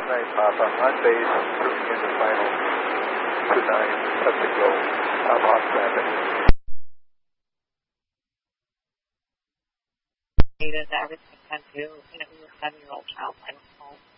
night, Papa. On base, moving in the final 2-9, touch and go. Off traffic. That's everything I do. We were a 7-year-old child. I don't know.